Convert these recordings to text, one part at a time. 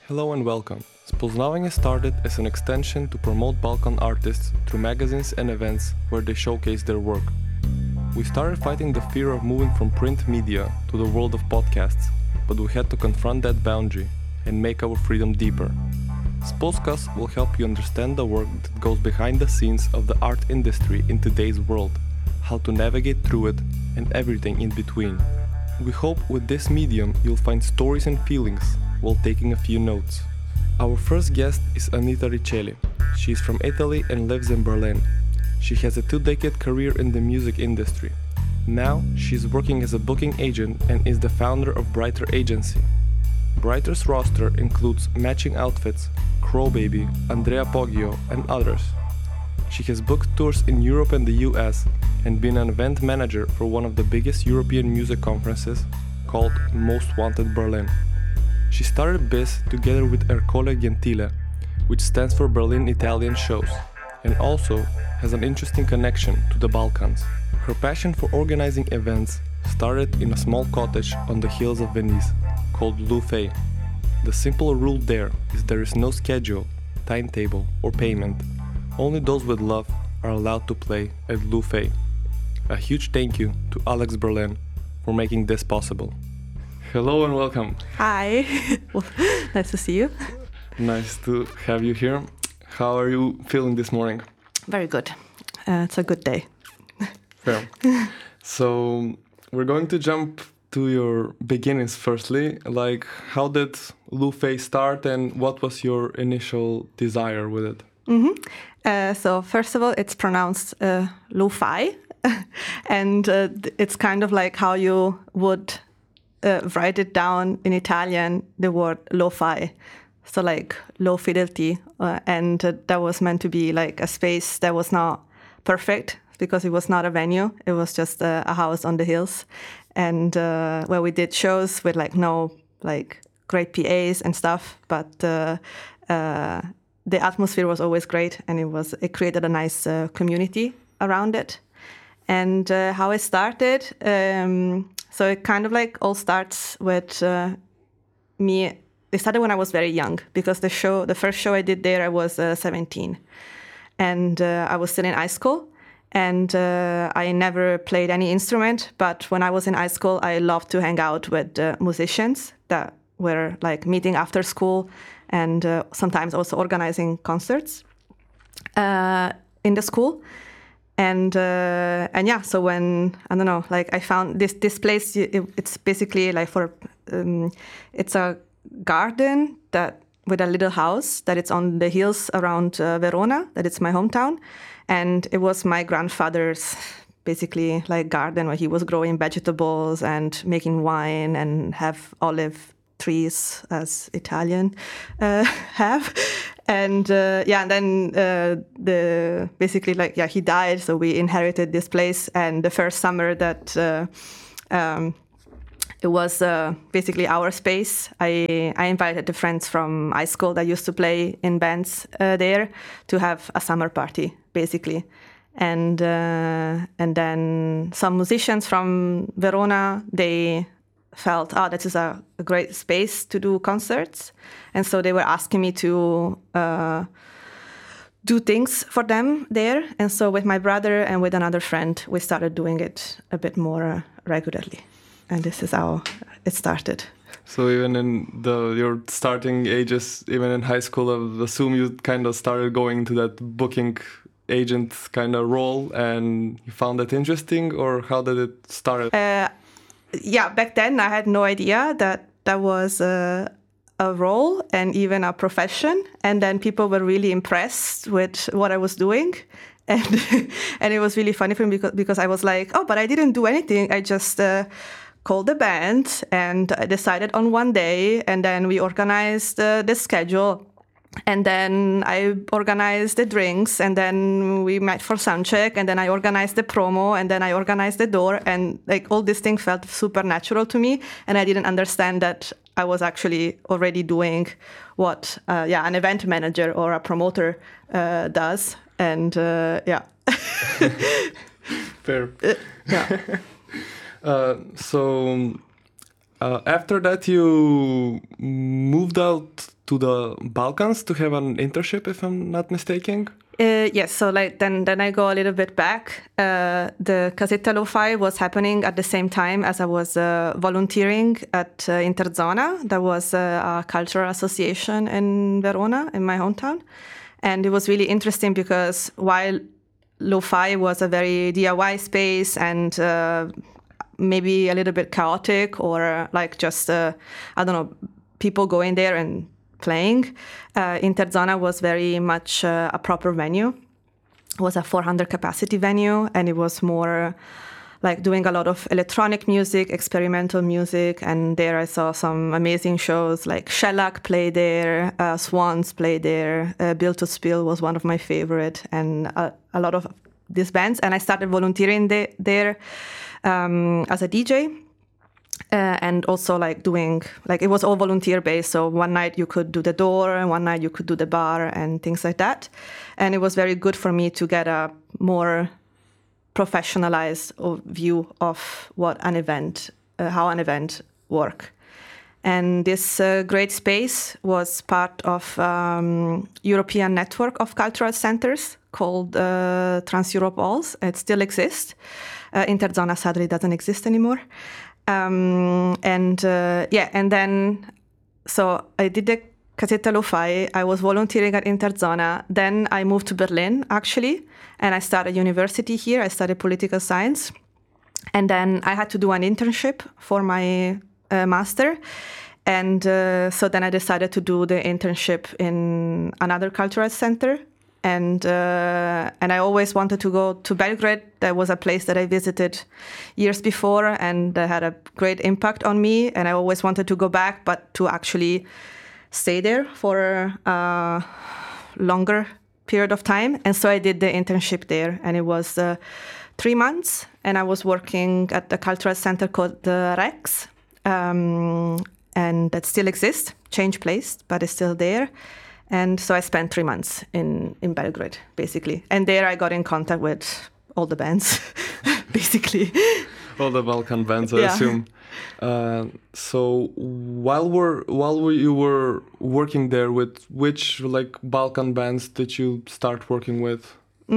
Hello and welcome. Spoznavanje started as an extension to promote Balkan artists through magazines and events where they showcase their work. We started fighting the fear of moving from print media to the world of podcasts, but we had to confront that boundary and make our freedom deeper. Spolskas will help you understand the work that goes behind the scenes of the art industry in today's world, how to navigate through it, and everything in between. We hope with this medium you'll find stories and feelings while taking a few notes. Our first guest is Anita Riccelli. She is from Italy and lives in Berlin. She has a 2-decade career in the music industry. Now, she is working as a booking agent and is the founder of Brighter Agency. Brighter's roster includes Matching Outfits, Crow Baby, Andrea Poggio, and others. She has booked tours in Europe and the US and been an event manager for one of the biggest European music conferences called Most Wanted Berlin. She started BIS together with Ercole Gentile, which stands for Berlin Italian Shows, and also has an interesting connection to the Balkans. Her passion for organizing events started in a small cottage on the hills of Venice called Lou Fei. The simple rule there is there is no schedule, timetable, or payment. Only those with love are allowed to play at Lou Fei. A huge thank you to Alex Berlin for making this possible. Hello and welcome. Hi, well, nice to see you. Nice to have you here. How are you feeling this morning? Very good. It's a good day. Fair. So we're going to jump to your beginnings firstly. Like, how did Lou Fei start and what was your initial desire with it? So first of all, it's pronounced lo-fi, and it's kind of like how you would write it down in Italian, the word lo-fi. So like low fidelity, and that was meant to be like a space that was not perfect because it was not a venue. It was just a house on the hills, and where we did shows with like no like great PAs and stuff, but the atmosphere was always great, and it created a nice community around it. And how it started, so it kind of like all starts with me. It started when I was very young because the first show I did there, I was 17, and I was still in high school, and I never played any instrument. But when I was in high school, I loved to hang out with musicians that were like meeting after school, and sometimes also organizing concerts in the school. And yeah, so when, I don't know, like I found this place, it's basically like it's a garden that with a little house that it's on the hills around Verona, that it's my hometown. And it was my grandfather's basically like garden where he was growing vegetables and making wine and have olive trees as Italian have. And yeah, and then basically like, yeah, he died. So we inherited this place. And the first summer that it was basically our space, I invited the friends from high school that used to play in bands there to have a summer party, basically. And then some musicians from Verona, they felt, this is a great space to do concerts. And so they were asking me to do things for them there. And so with my brother and with another friend, we started doing it a bit more regularly. And this is how it started. So even in your starting ages, even in high school, I assume you kind of started going to that booking agent kind of role, and you found that interesting, or how did it start? Yeah, back then I had no idea that was a role and even a profession. And then people were really impressed with what I was doing. And and it was really funny for me because I was like, but I didn't do anything. I just called the band and I decided on one day, and then we organized the schedule. And then I organized the drinks, and then we met for soundcheck, and then I organized the promo, and then I organized the door, and like all this thing felt super natural to me, and I didn't understand that I was actually already doing what an event manager or a promoter does, and yeah. Fair. Yeah. So After that, you moved out to the Balkans to have an internship, if I'm not mistaken. Yes, so like then I go a little bit back. The Casetta Lo-Fi was happening at the same time as I was volunteering at Interzona. That was a cultural association in Verona, in my hometown. And it was really interesting because while Lo-Fi was a very DIY space and maybe a little bit chaotic or like just, I don't know, people going there and playing, Interzona was very much a proper venue. It was a 400 capacity venue, and it was more like doing a lot of electronic music, experimental music, and there I saw some amazing shows like Shellac played there, Swans played there, Bill to Spill was one of my favorite, and a lot of these bands. And I started volunteering there as a DJ. And also like doing, like it was all volunteer based. So one night you could do the door and one night you could do the bar and things like that. And it was very good for me to get a more professionalized view of what an event, how an event work. And this great space was part of European network of cultural centers called Trans-Europe Halls. It still exists. Interzona sadly doesn't exist anymore. And then, so I did the Casetta Lo-Fi. I was volunteering at Interzona. Then I moved to Berlin, actually, and I started university here. I studied political science. And then I had to do an internship for my master. And so then I decided to do the internship in another cultural center. And I always wanted to go to Belgrade. That was a place that I visited years before and had a great impact on me. And I always wanted to go back, but to actually stay there for a longer period of time. And so I did the internship there, and it was 3 months. And I was working at the cultural center called the Rex, and that still exists, changed place, but it's still there. And so I spent 3 months in Belgrade, basically. And there I got in contact with all the bands, basically. All the Balkan bands, I assume. So while you were working there, with which like Balkan bands did you start working with?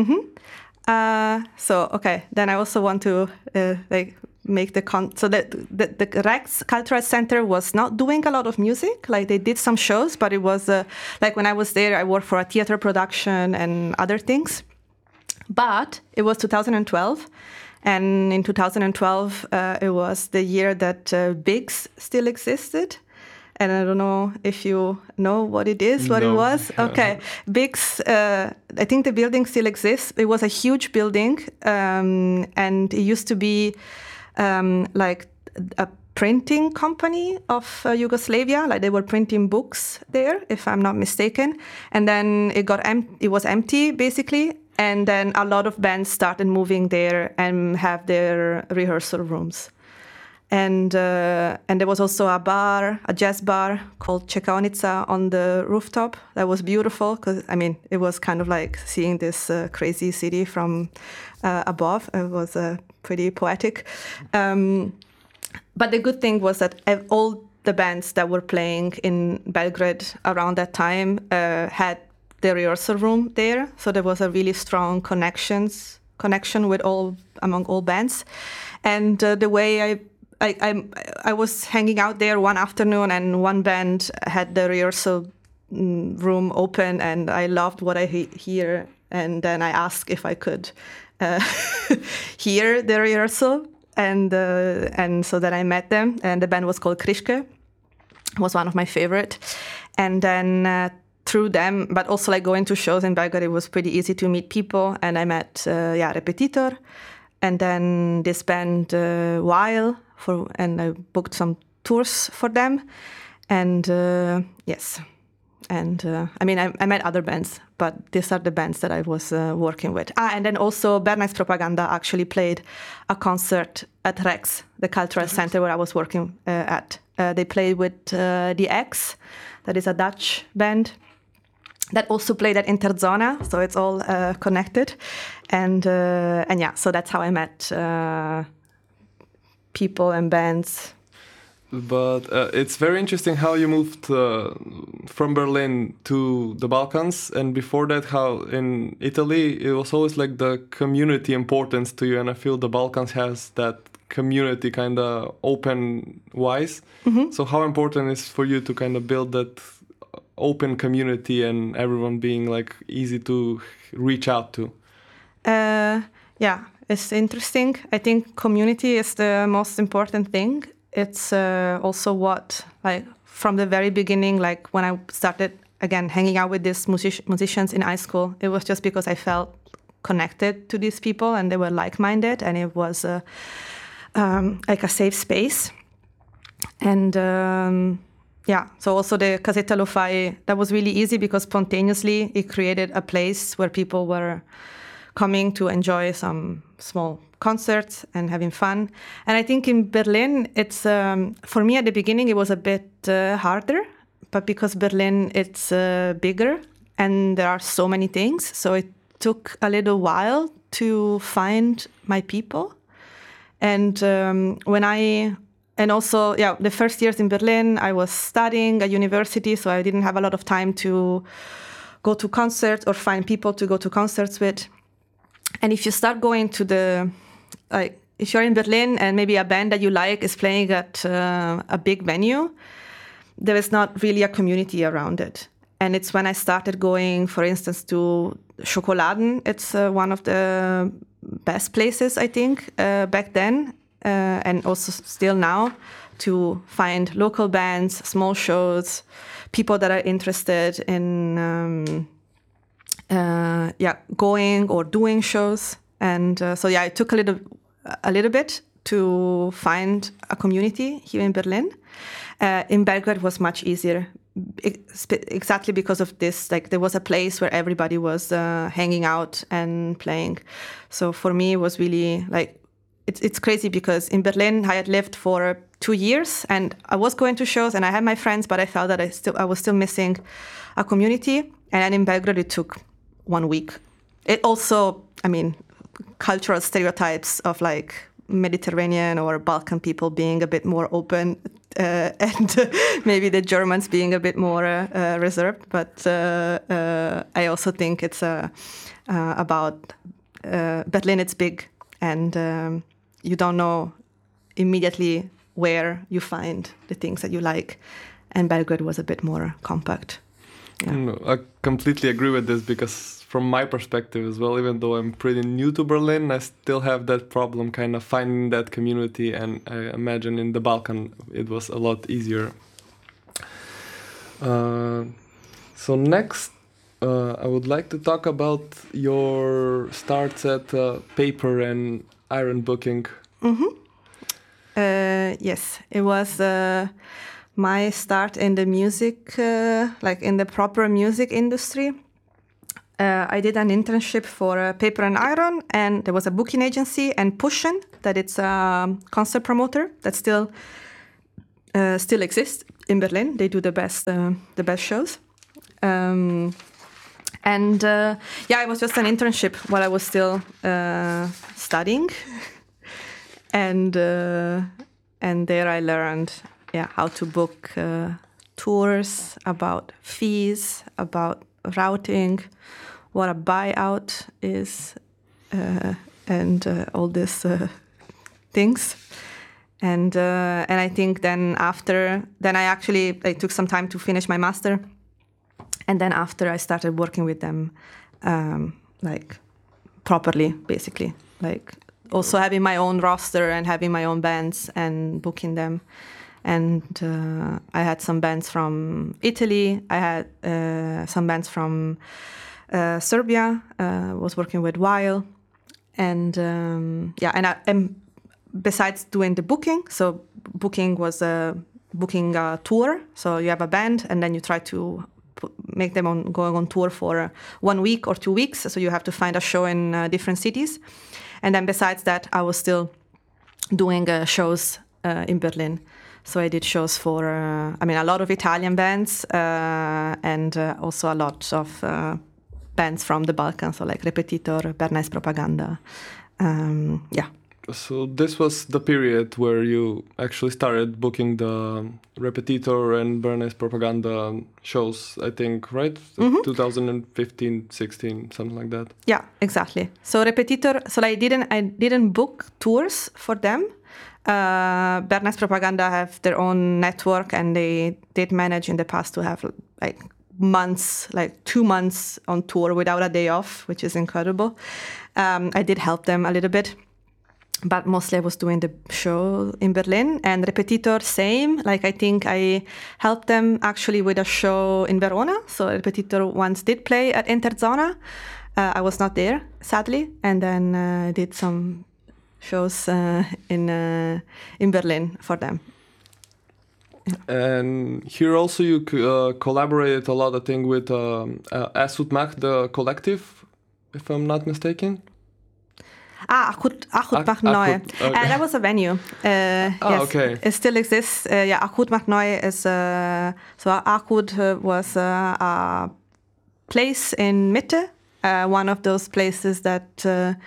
Then I also want to make so the Rex Cultural Center was not doing a lot of music. Like they did some shows, but it was like when I was there, I worked for a theater production and other things. But it was 2012, and in 2012 it was the year that Biggs still existed. And I don't know if you know what it is, what it was. Okay, Biggs, I think the building still exists. It was a huge building, and it used to be like a printing company of Yugoslavia. Like they were printing books there, if I'm not mistaken. And then it was empty, basically. And then a lot of bands started moving there and have their rehearsal rooms. And there was also a jazz bar called Čekaonica on the rooftop. That was beautiful because, I mean, it was kind of like seeing this crazy city from above. It was pretty poetic. But the good thing was that all the bands that were playing in Belgrade around that time had the rehearsal room there. So there was a really strong connection with among all bands. And the way I was hanging out there one afternoon, and one band had the rehearsal room open, and I loved what I hear. And then I asked if I could hear the rehearsal, and so then I met them. And the band was called Kriške. Was one of my favorite. And then through them, but also like going to shows in Belgrade, it was pretty easy to meet people. And I met Repetitor, and then this band While. And I booked some tours for them, and yes, and I mean I met other bands, but these are the bands that I was working with. And then also Bernex Propaganda actually played a concert at Rex, the cultural center where I was working at. They played with the X, that is a Dutch band that also played at Interzona, so it's all connected, and yeah, so that's how I met people and bands. but it's very interesting how you moved from Berlin to the Balkans, and before that, how in Italy it was always like the community importance to you, and I feel the Balkans has that community kind of open wise. So how important is for you to kind of build that open community and everyone being like easy to reach out to? Yeah, it's interesting. I think community is the most important thing. It's also what, like, from the very beginning, like when I started again hanging out with these musicians in high school, it was just because I felt connected to these people and they were like-minded, and it was like a safe space. And yeah, so also the Casetta Lo-Fi, that was really easy because spontaneously it created a place where people were coming to enjoy some small concerts and having fun. And I think in Berlin, it's for me at the beginning it was a bit harder, but because Berlin it's bigger and there are so many things, so it took a little while to find my people. And also, yeah, the first years in Berlin, I was studying at university, so I didn't have a lot of time to go to concerts or find people to go to concerts with. And if you start going to if you're in Berlin and maybe a band that you like is playing at a big venue, there is not really a community around it. And it's when I started going, for instance, to Schokoladen. It's one of the best places, I think, back then, and also still now, to find local bands, small shows, people that are interested in going or doing shows. And so yeah, it took a little bit to find a community here in Berlin. In Belgrade it was much easier, exactly because of this. Like, there was a place where everybody was hanging out and playing. So for me it was really like, it's crazy because in Berlin I had lived for 2 years and I was going to shows and I had my friends, but I felt that I was still missing a community. And then in Belgrade it took 1 week. It also, I mean, cultural stereotypes of like Mediterranean or Balkan people being a bit more open and maybe the Germans being a bit more reserved. But I also think it's about Berlin. It's big and you don't know immediately where you find the things that you like. And Belgrade was a bit more compact. Yeah. No, I completely agree with this because from my perspective as well, even though I'm pretty new to Berlin, I still have that problem kind of finding that community, and I imagine in the Balkan it was a lot easier. So next, I would like to talk about your starts at paper and iron booking. Yes, it was my start in the music, like in the proper music industry. I did an internship for Paper and Iron, and there was a booking agency, and Pushen, that it's a concert promoter that still exists in Berlin. They do the best shows. It was just an internship while I was still studying, and there I learned how to book tours, about fees, about routing, what a buyout is, and all these things. And I think then I took some time to finish my master. And then after I started working with them, like properly, basically, like also having my own roster and having my own bands and booking them. And I had some bands from Italy. I had some bands from Serbia. Was working with Weil, and besides doing the booking, so booking was booking a tour. So you have a band, and then you try to make them going on tour for 1 week or 2 weeks. So you have to find a show in different cities. And then besides that, I was still doing shows in Berlin. So I did shows for, a lot of Italian bands and also a lot of bands from the Balkans, so like Repetitor, Bernays Propaganda. So this was the period where you actually started booking the Repetitor and Bernays Propaganda shows, I think, right? 2015, 16, something like that. Yeah, exactly. So Repetitor, so I didn't book tours for them. Bernays Propaganda have their own network, and they did manage in the past to have like months, like 2 months on tour without a day off, which is incredible. I did help them a little bit, but mostly I was doing the show in Berlin. And Repetitor, same. Like, I think I helped them actually with a show in Verona. So Repetitor once did play at Interzona. I was not there, sadly. And then did some shows in Berlin for them. And here also you collaborated a lot, I think, with Asut Mach, the collective, if I'm not mistaken. Achut macht neu. Okay. That was a venue. Yes, okay. It still exists. Achut macht neu is so Achut was a place in Mitte, one of those places that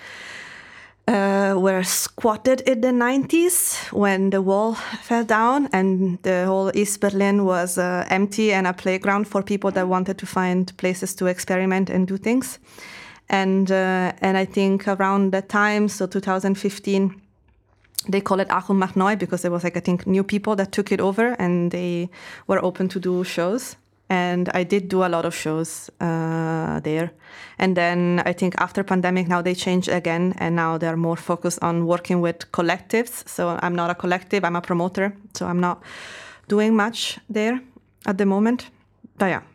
were squatted in the 90s when the wall fell down and the whole East Berlin was empty and a playground for people that wanted to find places to experiment and do things. And I think around that time, so 2015, they call it Achut macht neu because there was, like, I think, new people that took it over and they were open to do shows. And I did do a lot of shows there. And then I think after pandemic, now they changed again, and now they're more focused on working with collectives. So I'm not a collective, I'm a promoter. So I'm not doing much there at the moment. But yeah.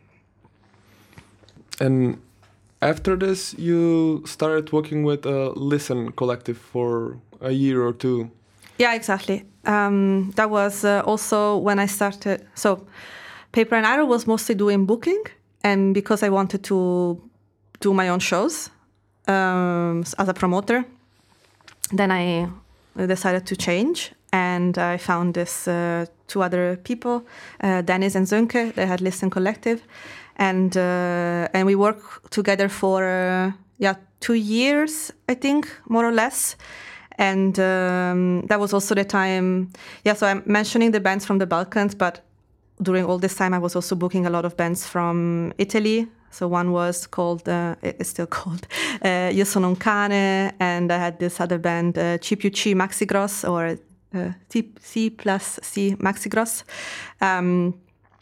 And after this, you started working with a Listen collective for a year or two. Yeah, exactly. That was also when I started. So Paper and Iron was mostly doing booking, and because I wanted to do my own shows as a promoter, then I decided to change, and I found this 2 other people, Dennis and Sönke. They had Listen Collective, and we worked together for 2 years, I think, more or less. And that was also the time. So I'm mentioning the bands from the Balkans, but during all this time, I was also booking a lot of bands from Italy. So one was called, it's still called, Io sono un cane, and I had this other band, C più C Maxi Gross, or C plus C Maxi Gross. And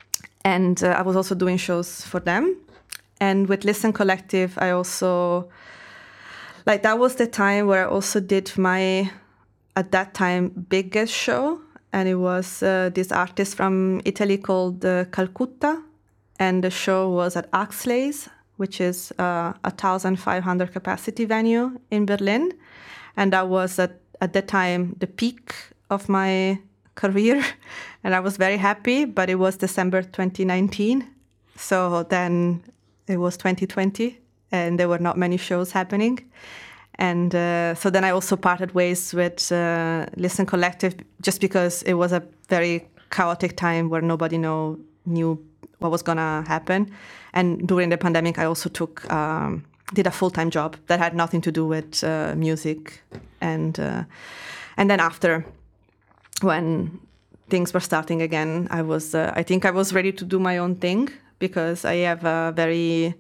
I was also doing shows for them. And with Listen Collective, I also, like, that was the time where I also did my, at that time, biggest show. And it was this artist from Italy called Calcutta. And the show was at Axley's, which is a 1,500 capacity venue in Berlin. And that was at the time the peak of my career. And I was very happy, but it was December 2019. So then it was 2020 and there were not many shows happening. And so then I also parted ways with Listen Collective just because it was a very chaotic time where nobody knew what was going to happen. And during the pandemic, I also did a full-time job that had nothing to do with music. And then after, when things were starting again, I think I was ready to do my own thing because I have a very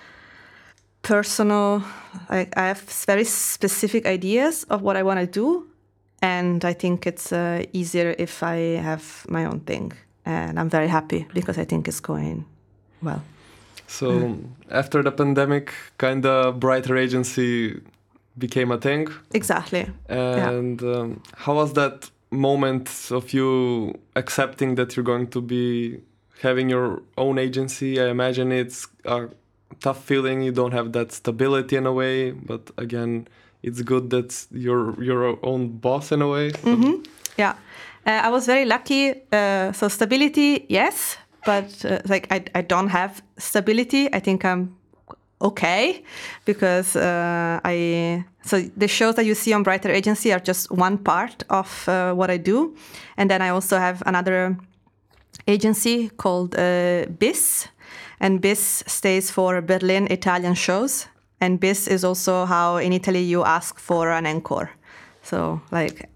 personal, I have very specific ideas of what I want to do, and I think it's easier if I have my own thing, and I'm very happy because I think it's going well. So after the pandemic, kind of Brighter Agency became a thing. Exactly. And how was that moment of you accepting that you're going to be having your own agency? I imagine it's a tough feeling. You don't have that stability in a way, but again, it's good that you're your own boss in a way. So. Mm-hmm. Yeah, I was very lucky. So stability, yes, but I don't have stability. I think I'm okay because so the shows that you see on Brighter Agency are just one part of what I do, and then I also have another agency called BIS. And BIS stays for Berlin Italian Shows. And BIS is also how in Italy you ask for an encore. So like,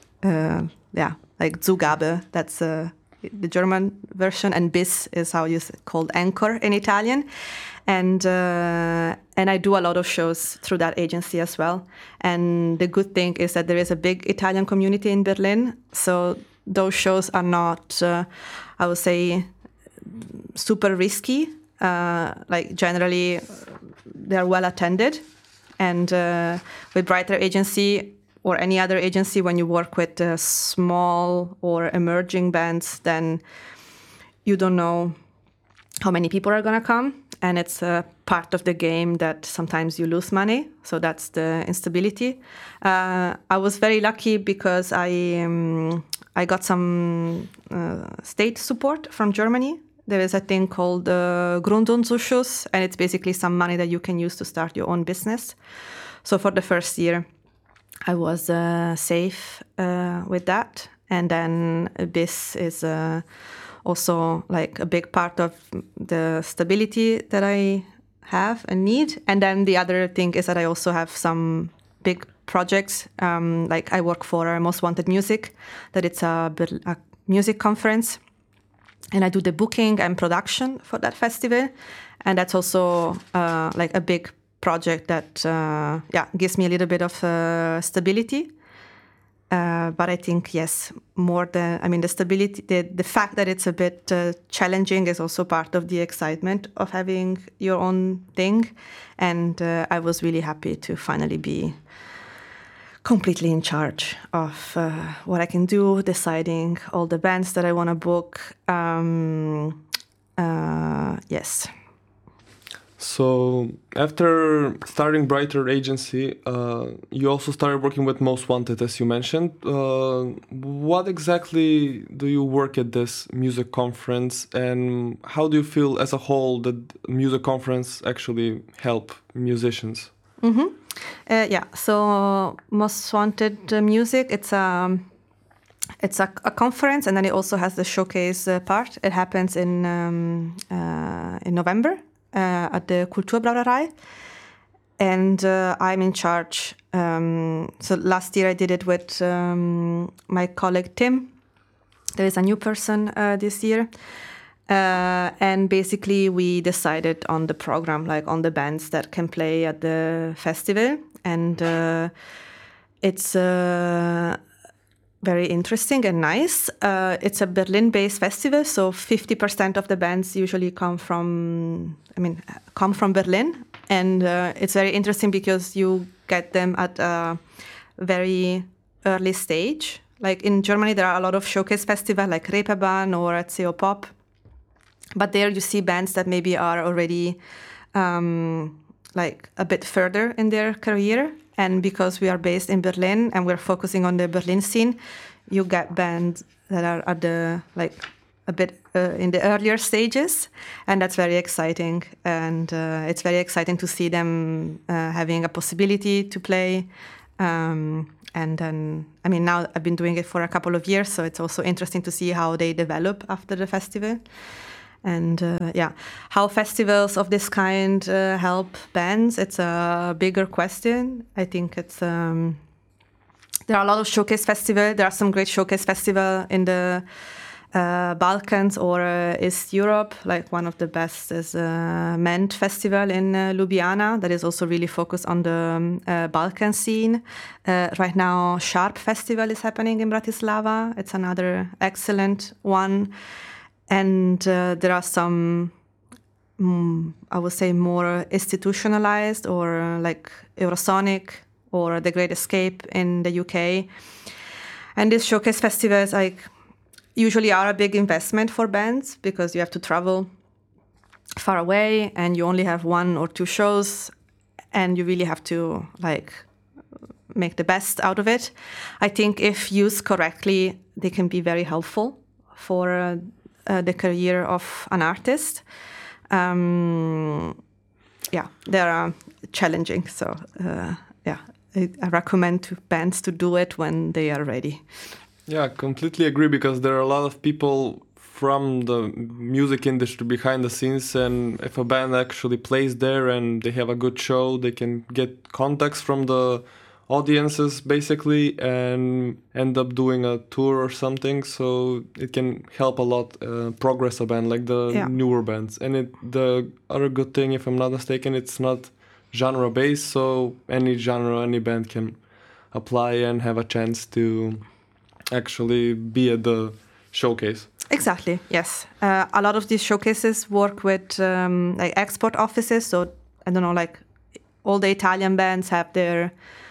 like Zugabe, that's the German version, and Bis is how you called anchor in Italian. And I do a lot of shows through that agency as well. And the good thing is that there is a big Italian community in Berlin. So those shows are not, I would say, super risky. Like generally, they are well attended. And with Brighter Agency or any other agency, when you work with small or emerging bands, then you don't know how many people are going to come. And it's a part of the game that sometimes you lose money. So that's the instability. I was very lucky because I got some state support from Germany. There is a thing called Grundunzuschuss, and it's basically some money that you can use to start your own business. So for the first year, I was safe with that. And then this is also like a big part of the stability that I have and need. And then the other thing is that I also have some big projects. Like I work for Most Wanted Music, that it's a music conference. And I do the booking and production for that festival. And that's also like a big project that gives me a little bit of stability. But I think, yes, the stability, the fact that it's a bit challenging is also part of the excitement of having your own thing. And I was really happy to finally be completely in charge of what I can do, deciding all the bands that I want to book. Yes. So after starting Brighter Agency, you also started working with Most Wanted, as you mentioned. What exactly do you work at this music conference, and how do you feel as a whole that music conference actually help musicians? Mm-hmm. So Most Wanted Music, it's a conference, and then it also has the showcase part. It happens in November at the Kulturbrauerei, and I'm in charge. So last year I did it with my colleague Tim. There is a new person this year. And basically we decided on the program, like on the bands that can play at the festival. And it's very interesting and nice. It's a Berlin-based festival, so 50% of the bands usually come from Berlin. And it's very interesting because you get them at a very early stage. Like in Germany, there are a lot of showcase festivals like Reeperbahn or at CO Pop. But there you see bands that maybe are already like a bit further in their career. And because we are based in Berlin and we're focusing on the Berlin scene, you get bands that are at the a bit in the earlier stages, and that's very exciting. And it's very exciting to see them having a possibility to play. And then, now I've been doing it for a couple of years, so it's also interesting to see how they develop after the festival. And how festivals of this kind help bands, it's a bigger question. I think it's there are a lot of showcase festivals. There are some great showcase festivals in the Balkans or East Europe. Like one of the best is Ment Festival in Ljubljana, that is also really focused on the Balkan scene. Right now, Sharp Festival is happening in Bratislava. It's another excellent one. And there are some, I would say, more institutionalized or like Eurosonic or The Great Escape in the UK. And these showcase festivals usually are a big investment for bands because you have to travel far away and you only have 1 or 2 shows and you really have to make the best out of it. I think if used correctly, they can be very helpful for the career of an artist. They are challenging. So I recommend to bands to do it when they are ready. Yeah, I completely agree, because there are a lot of people from the music industry behind the scenes, and if a band actually plays there and they have a good show, they can get contacts from the audiences basically and end up doing a tour or something, so it can help a lot progress a band like the newer bands. And the other good thing, if I'm not mistaken, it's not genre based, so any genre, any band can apply and have a chance to actually be at the showcase. Exactly, yes. A lot of these showcases work with like export offices, so I don't know, like all the Italian bands have their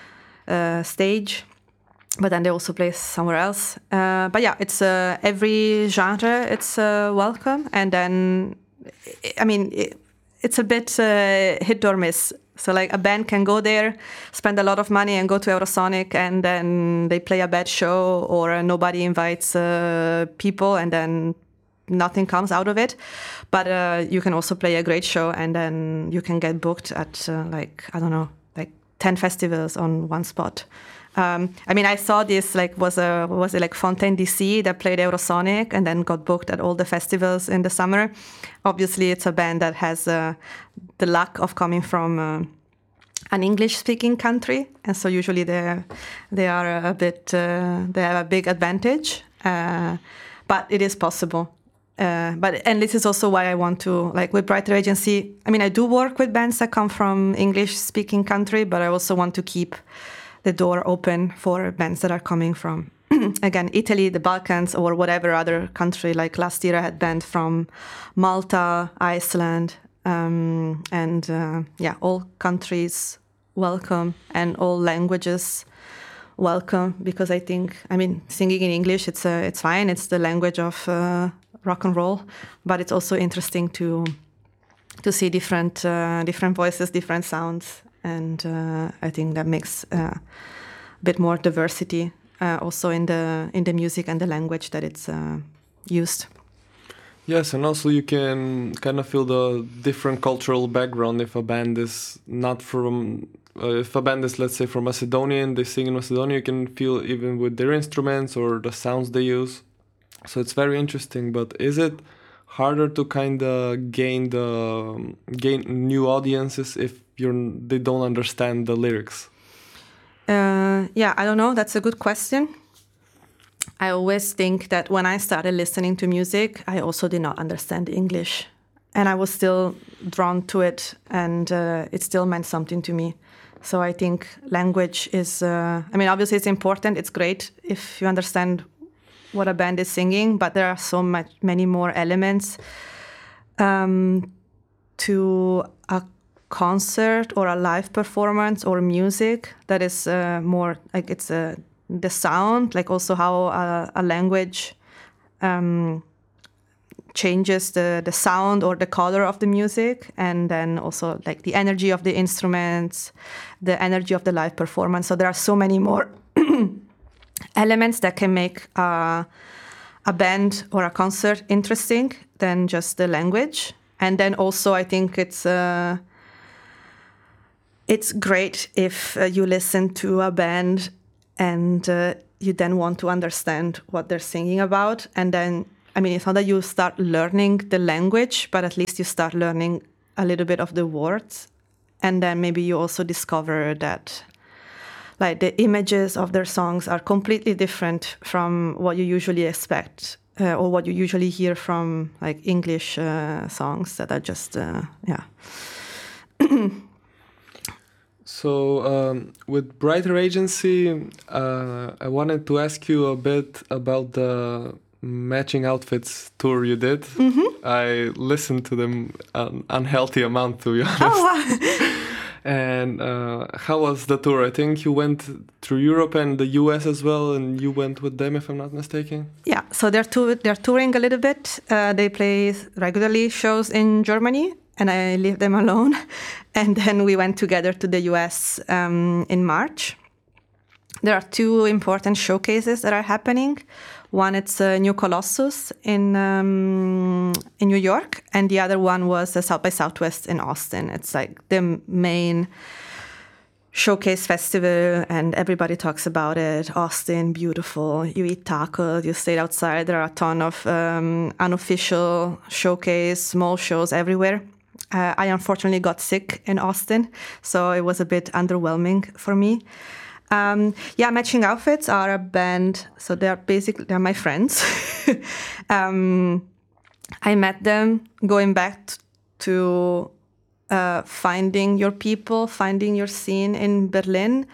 stage, but then they also play somewhere else. But yeah, it's every genre, it's welcome. And then, I mean, it's a bit hit or miss. So like a band can go there, spend a lot of money and go to Eurosonic, and then they play a bad show, or nobody invites people, and then nothing comes out of it. But you can also play a great show, and then you can get booked at like, I don't know, like 10 festivals on one spot. I mean, I saw this, like, was it like Fontaine DC that played Eurosonic and then got booked at all the festivals in the summer. Obviously, it's a band that has the luck of coming from an English-speaking country, and so usually they are a bit they have a big advantage. But it is possible. And this is also why I want to, like with Brighter Agency, I mean, I do work with bands that come from English-speaking country, but I also want to keep the door open for bands that are coming from, again, Italy, the Balkans, or whatever other country. Like last year I had band from Malta, Iceland, and all countries welcome, and all languages welcome, because I think, I mean, singing in English, it's fine. It's the language of rock and roll, but it's also interesting to see different voices, different sounds. And I think that makes a bit more diversity also in the music and the language that it's used. Yes, and also you can kind of feel the different cultural background if a band is not from... if a band is, let's say, from Macedonia and they sing in Macedonia, you can feel even with their instruments or the sounds they use. So it's very interesting, but is it harder to kind of gain new audiences if they don't understand the lyrics? I don't know. That's a good question. I always think that when I started listening to music, I also did not understand English, and I was still drawn to it, and it still meant something to me. So I think language is, I mean, obviously it's important. It's great if you understand what a band is singing, but there are many more elements to a concert or a live performance or music that is more like it's the sound, like also how a language changes the sound or the color of the music, and then also like the energy of the instruments, the energy of the live performance. So there are so many more elements that can make a band or a concert interesting than just the language. And then also I think it's great if you listen to a band and you then want to understand what they're singing about. And then, I mean, it's not that you start learning the language, but at least you start learning a little bit of the words. And then maybe you also discover that like the images of their songs are completely different from what you usually expect or what you usually hear from like English songs that are just, So with Brighter Agency, I wanted to ask you a bit about the Matching Outfits tour you did. Mm-hmm. I listened to them an unhealthy amount, to be honest. Oh, wow. And how was the tour? I think you went through Europe and the US as well, and you went with them, if I'm not mistaken. Yeah, so they're touring a little bit. They play regularly shows in Germany, and I leave them alone. And then we went together to the US in March. There are two important showcases that are happening. One, it's New Colossus in New York, and the other one was South by Southwest in Austin. It's like the main showcase festival, and everybody talks about it. Austin, beautiful. You eat tacos, you stay outside. There are a ton of unofficial showcase, small shows everywhere. I unfortunately got sick in Austin, so it was a bit underwhelming for me. Matching Outfits are a band, so they're my friends. I met them going back to finding your people, finding your scene in Berlin.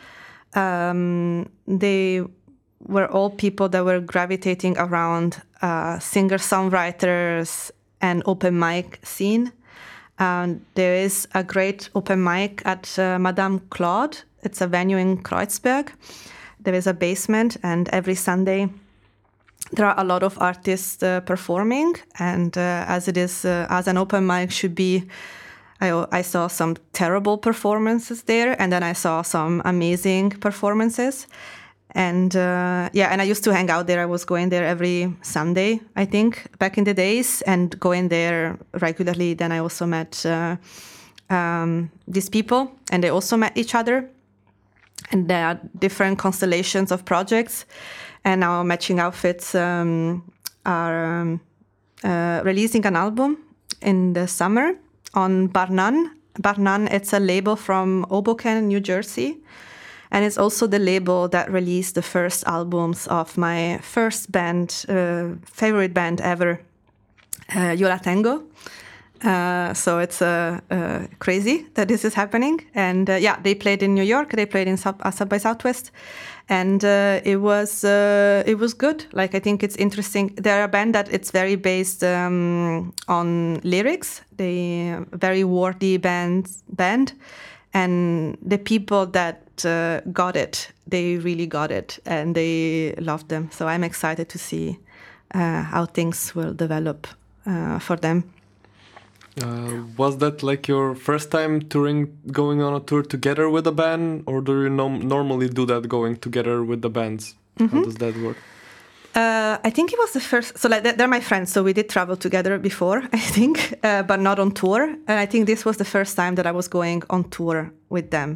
They were all people that were gravitating around singer-songwriters and open mic scene. There is a great open mic at Madame Claude. It's a venue in Kreuzberg. There is a basement, and every Sunday there are a lot of artists performing. And as it is, as an open mic should be, I saw some terrible performances there, and then I saw some amazing performances. And and I used to hang out there. I was going there every Sunday, I think, back in the days, and going there regularly. Then I also met these people, and they also met each other. And there are different constellations of projects. And now Matching Outfits are releasing an album in the summer on Barnan. Barnan, it's a label from Hoboken, New Jersey. And it's also the label that released the first albums of my first band, favorite band ever, Yo La Tengo. So it's crazy that this is happening. And they played in New York. They played in South by Southwest, and it was good. Like, I think it's interesting. They're a band that it's very based on lyrics. They very wordy band, and the people that got it, they really got it, and they loved them. So I'm excited to see how things will develop for them. Was that like your first time touring, going on a tour together with a band, or do you normally do that going together with the bands? Mm-hmm. How does that work? I think it was the first. So like they're my friends, so we did travel together before, I think, but not on tour. And I think this was the first time that I was going on tour with them.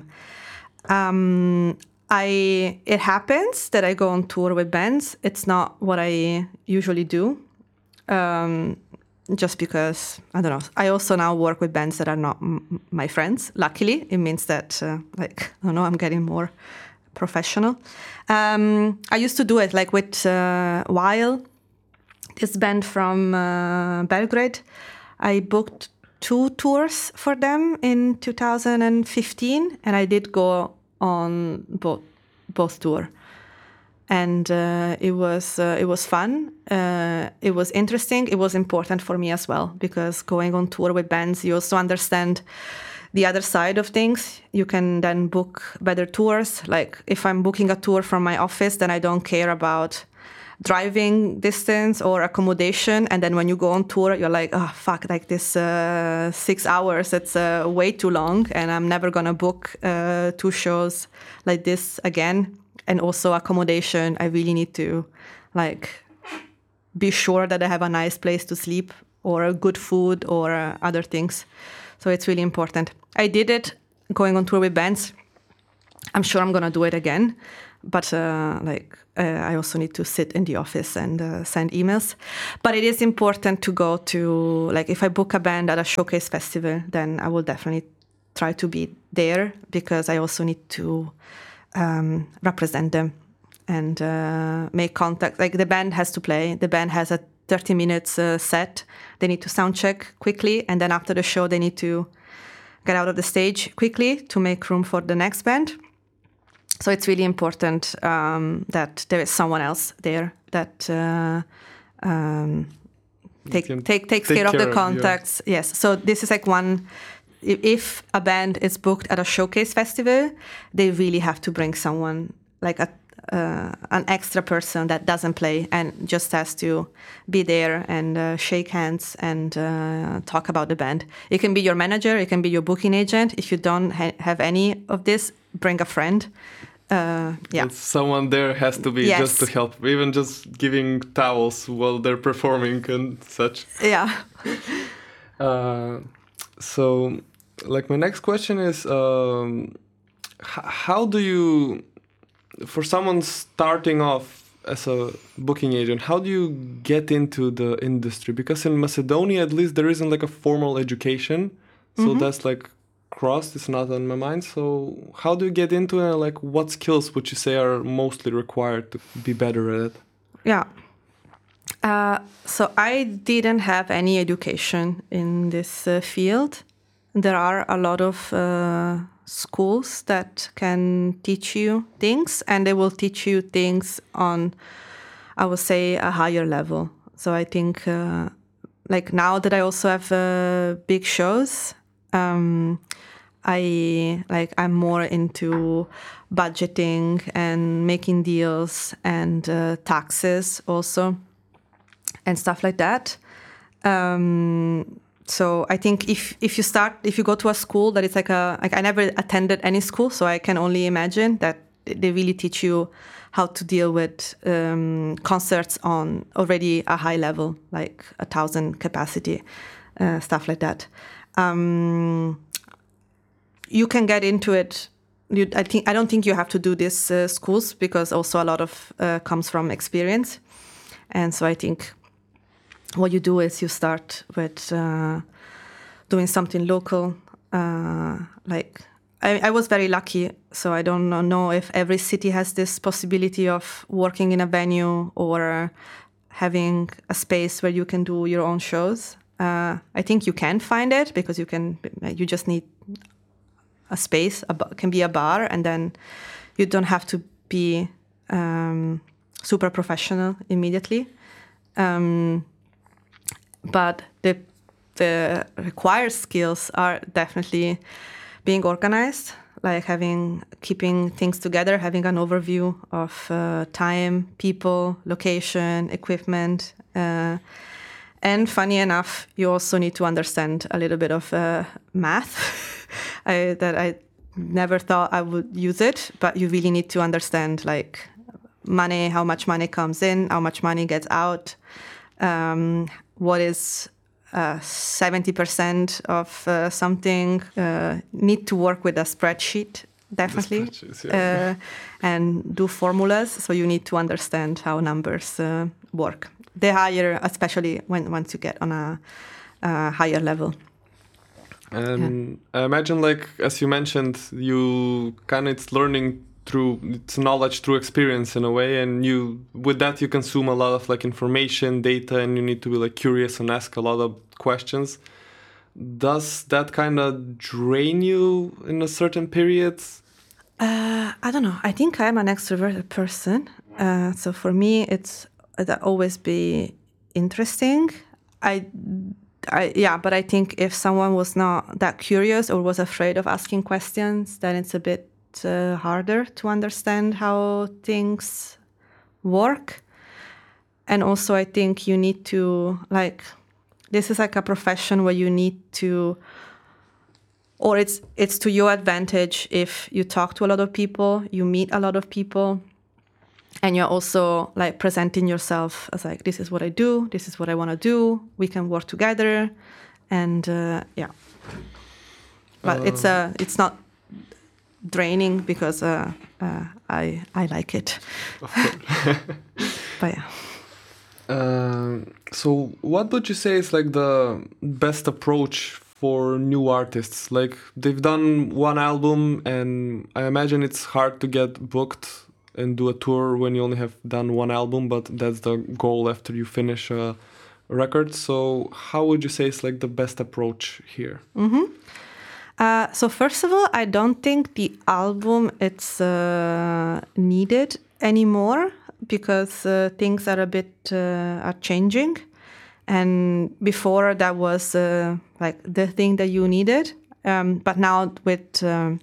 It happens that I go on tour with bands. It's not what I usually do. Just because, I don't know, I also now work with bands that are not my friends. Luckily, it means that, I'm getting more professional. I used to do it like with Weil, this band from Belgrade. I booked 2 tours for them in 2015, and I did go on both tours. And it was fun. It was interesting. It was important for me as well, because going on tour with bands, you also understand the other side of things. You can then book better tours. Like if I'm booking a tour from my office, then I don't care about driving distance or accommodation. And then when you go on tour, you're like, oh, fuck, like this 6 hours, it's way too long. And I'm never going to book 2 shows like this again. And also accommodation, I really need to be sure that I have a nice place to sleep or good food or other things. So it's really important. I did it going on tour with bands. I'm sure I'm going to do it again. But I also need to sit in the office and send emails. But it is important to go to, if I book a band at a showcase festival, then I will definitely try to be there, because I also need to represent them and make contact. Like the band has to play. The band has a 30 minutes set. They need to sound check quickly, and then after the show they need to get out of the stage quickly to make room for the next band. So it's really important that there is someone else there that takes care of the contacts. Yes. So this is like one. If a band is booked at a showcase festival, they really have to bring someone, like an extra person that doesn't play and just has to be there and shake hands and talk about the band. It can be your manager, it can be your booking agent. If you don't have any of this, bring a friend. Someone there has to be, just to help, even just giving towels while they're performing and such. Yeah. So, my next question is, how do you, for someone starting off as a booking agent, how do you get into the industry? Because in Macedonia, at least, there isn't a formal education. So that's crossed. It's not on my mind. So how do you get into it? Like, what skills would you say are mostly required to be better at it? Yeah. So I didn't have any education in this field. There are a lot of schools that can teach you things, and they will teach you things on, I would say, a higher level. So I think, like now that I also have big shows, I'm more into budgeting and making deals and taxes also and stuff like that. So I think if you go to a school that is like I never attended any school, so I can only imagine that they really teach you how to deal with concerts on already a high level, like 1,000 capacity, stuff like that. You can get into it. I don't think you have to do this schools, because also a lot of comes from experience, and so I think what you do is you start with doing something local. Like I was very lucky, so I don't know if every city has this possibility of working in a venue or having a space where you can do your own shows. I think you can find it, because you just need a space. Can be a bar, and then you don't have to be super professional immediately. But the required skills are definitely being organized, like keeping things together, having an overview of time, people, location, equipment. And funny enough, you also need to understand a little bit of math. I never thought I would use it, but you really need to understand like money, how much money comes in, how much money gets out. What is 70% of something? Need to work with a spreadsheet, definitely, and do formulas. So you need to understand how numbers work. They higher, especially once you get on a higher level. And I imagine, like as you mentioned, it's learning it's knowledge through experience in a way, and with that you consume a lot of like information, data, and you need to be like curious and ask a lot of questions. Does that kind of drain you in a certain period? I don't know. I think I'm an extroverted person, so for me it's always be interesting. But I think if someone was not that curious or was afraid of asking questions, then it's a bit harder to understand how things work. And also I think you need to, like, this is like a profession where you need to, or it's to your advantage if you talk to a lot of people, you meet a lot of people, and you're also like presenting yourself as like, this is what I do, this is what I want to do, we can work together, and but it's not draining, because I like it. Of course. But yeah. So what would you say is like the best approach for new artists? Like they've done one album, and I imagine it's hard to get booked and do a tour when you only have done one album, but that's the goal after you finish a record. So how would you say is like the best approach here? Mm-hmm. So first of all, I don't think the album it's needed anymore, because things are a bit are changing, and before that was like the thing that you needed. But now with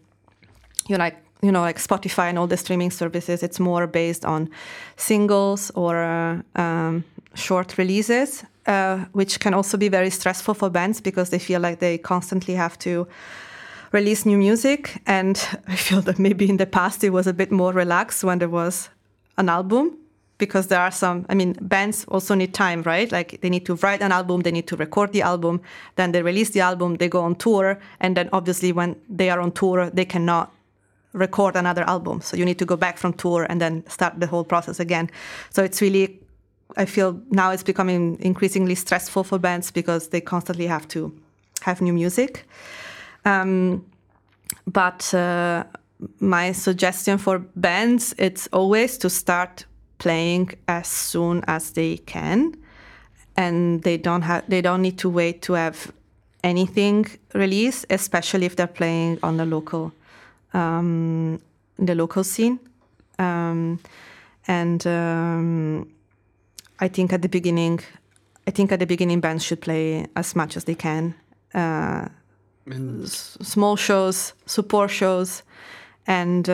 like Spotify and all the streaming services, it's more based on singles or short releases, which can also be very stressful for bands, because they feel like they constantly have to release new music. And I feel that maybe in the past it was a bit more relaxed when there was an album, because there are bands also need time, right? Like they need to write an album, they need to record the album, then they release the album, they go on tour, and then obviously when they are on tour, they cannot record another album. So you need to go back from tour and then start the whole process again. So it's really, I feel now it's becoming increasingly stressful for bands, because they constantly have to have new music. But my suggestion for bands, it's always to start playing as soon as they can, and they don't need to wait to have anything released, especially if they're playing on the local scene. I think at the beginning bands should play as much as they can. Small shows, support shows, and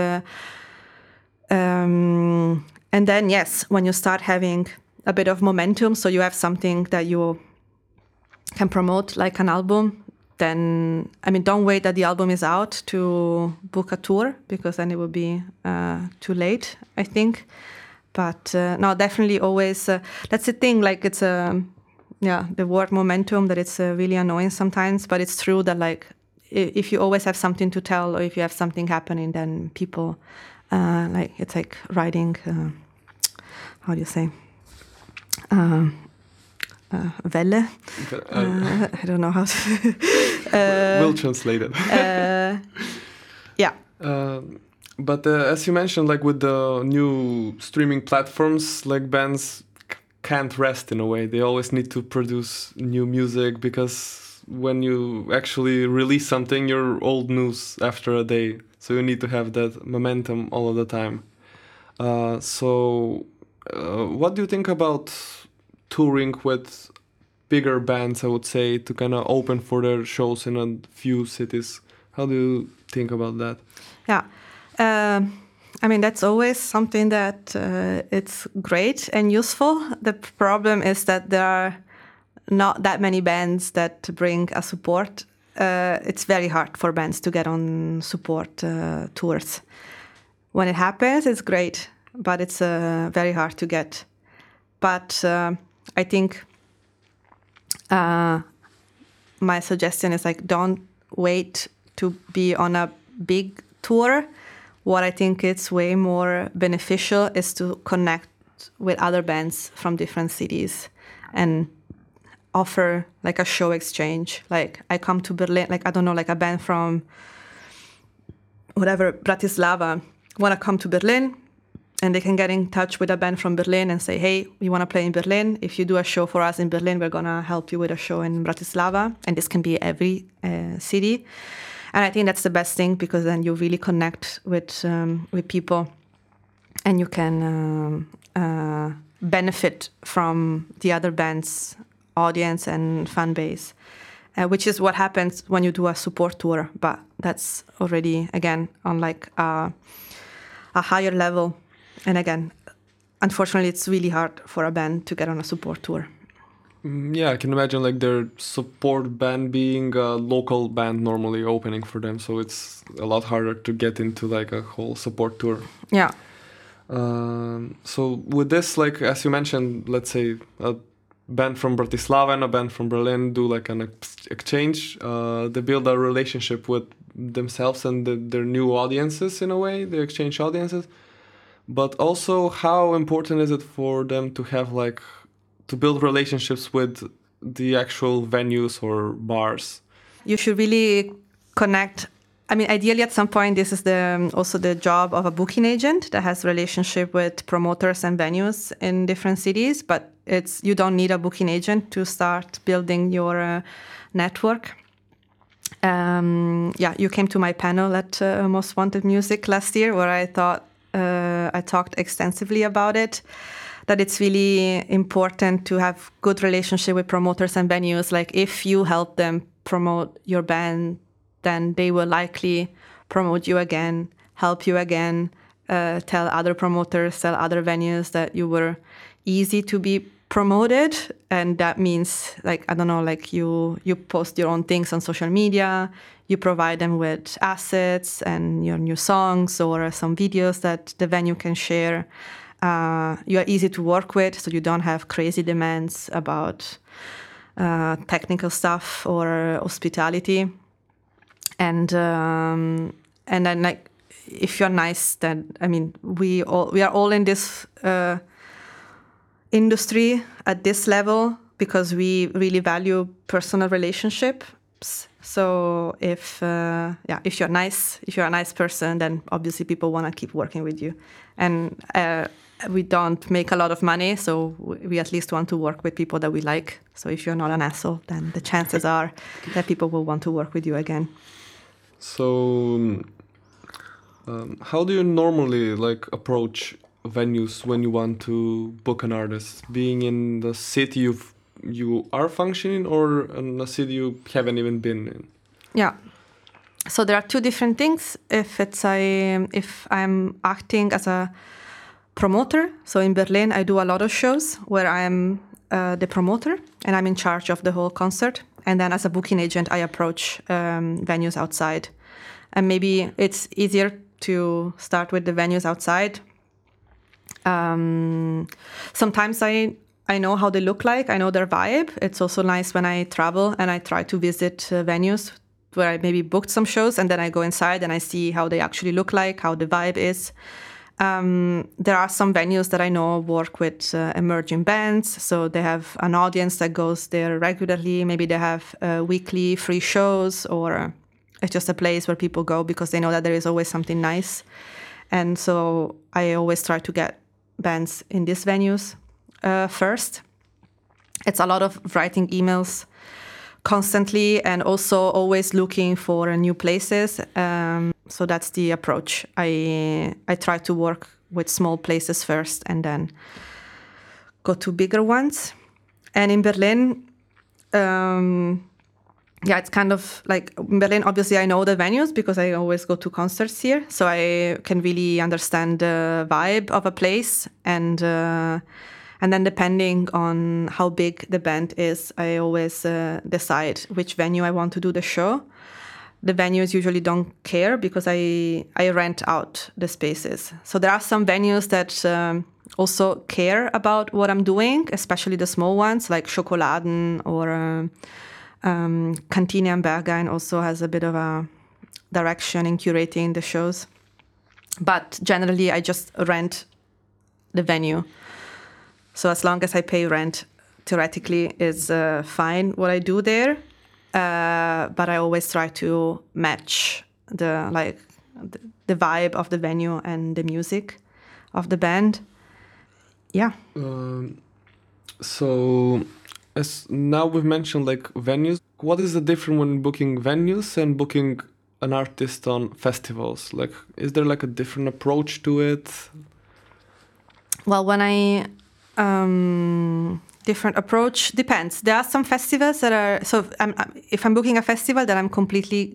then yes, when you start having a bit of momentum, so you have something that you can promote, like an album, then don't wait that the album is out to book a tour, because then it would be too late, I think. But no, definitely always. That's the thing. Like it's the word momentum, that it's really annoying sometimes, but it's true that like if you always have something to tell, or if you have something happening, then people it's like riding. How do you say? Welle. I don't know how to. We'll translate it. Yeah. But as you mentioned, like with the new streaming platforms, like bands can't rest in a way. They always need to produce new music, because when you actually release something, you're old news after a day. So you need to have that momentum all of the time. What do you think about touring with bigger bands, I would say, to kind of open for their shows in a few cities? How do you think about that? Yeah. That's always something that it's great and useful. The problem is that there are not that many bands that bring a support. It's very hard for bands to get on support tours. When it happens, it's great, but it's very hard to get. But I think my suggestion is like, don't wait to be on a big tour. What I think it's way more beneficial is to connect with other bands from different cities and offer like a show exchange. Like I come to Berlin, like I don't know, like a band from whatever, Bratislava, want to come to Berlin, and they can get in touch with a band from Berlin and say, hey, we want to play in Berlin. If you do a show for us in Berlin, we're going to help you with a show in Bratislava. And this can be every city. And I think that's the best thing, because then you really connect with people, and you can benefit from the other band's audience and fan base, which is what happens when you do a support tour. But that's already, again, on like a higher level. And again, unfortunately, it's really hard for a band to get on a support tour. Yeah, I can imagine like their support band being a local band normally opening for them, so it's a lot harder to get into like a whole support tour. Yeah. So with this, like as you mentioned, let's say a band from Bratislava and a band from Berlin do like an exchange. They build a relationship with themselves and their new audiences in a way. They exchange audiences. But also, how important is it for them to have like to build relationships with the actual venues or bars? You should really connect. Ideally at some point, this is also the job of a booking agent that has relationship with promoters and venues in different cities. But you don't need a booking agent to start building your network. You came to my panel at Most Wanted Music last year, where I talked extensively about it. That it's really important to have good relationship with promoters and venues. Like if you help them promote your band, then they will likely promote you again, help you again, tell other promoters, tell other venues that you were easy to be promoted. And that means like, I don't know, like you post your own things on social media, you provide them with assets and your new songs or some videos that the venue can share. You are easy to work with, so you don't have crazy demands about technical stuff or hospitality. And then like if you're nice, then we are all in this industry at this level because we really value personal relationship. So if you're nice, if you're a nice person, then obviously people want to keep working with you. And we don't make a lot of money, so we at least want to work with people that we like. So if you're not an asshole, then the chances are that people will want to work with you again. So how do you normally approach venues when you want to book an artist? Being in the city you are functioning, or in a city you haven't even been in? Yeah. So there are two different things. If I'm acting as a promoter, so in Berlin I do a lot of shows where I'm the promoter and I'm in charge of the whole concert. And then as a booking agent, I approach venues outside. And maybe it's easier to start with the venues outside. Sometimes I know how they look like. I know their vibe. It's also nice when I travel and I try to visit venues where I maybe booked some shows, and then I go inside and I see how they actually look like, how the vibe is. There are some venues that I know work with emerging bands, so they have an audience that goes there regularly. Maybe they have weekly free shows, or it's just a place where people go because they know that there is always something nice. And so I always try to get bands in these venues first. It's a lot of writing emails constantly and also always looking for new places. So that's the approach. I try to work with small places first and then go to bigger ones. And in Berlin, it's kind of like in Berlin, obviously I know the venues because I always go to concerts here. So I can really understand the vibe of a place. And then depending on how big the band is, I always decide which venue I want to do the show. The venues usually don't care because I rent out the spaces. So there are some venues that also care about what I'm doing, especially the small ones like Schokoladen or Kantine am Berghain also has a bit of a direction in curating the shows. But generally, I just rent the venue. So as long as I pay rent, theoretically, is fine what I do there. But I always try to match the vibe of the venue and the music of the band. Yeah. So as now we've mentioned venues, what is the difference when booking venues and booking an artist on festivals? Is there a different approach to it? Well, different approach depends. There are some festivals that are if I'm booking a festival, then I'm completely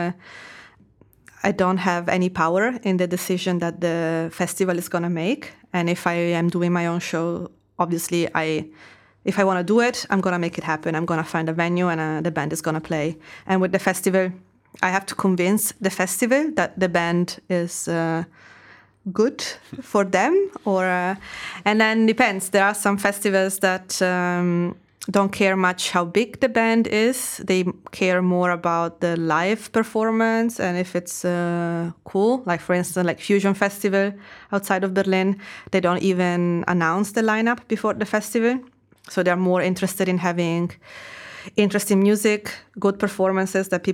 I don't have any power in the decision that the festival is going to make. And if I am doing my own show, obviously if I want to do it, I'm going to make it happen. I'm going to find a venue and the band is going to play. And with the festival, I have to convince the festival that the band is good for them, and then depends. There are some festivals that don't care much how big the band is. They care more about the live performance and if it's cool. Like for instance, like Fusion Festival outside of Berlin, they don't even announce the lineup before the festival. So they're more interested in having interesting music, good performances that people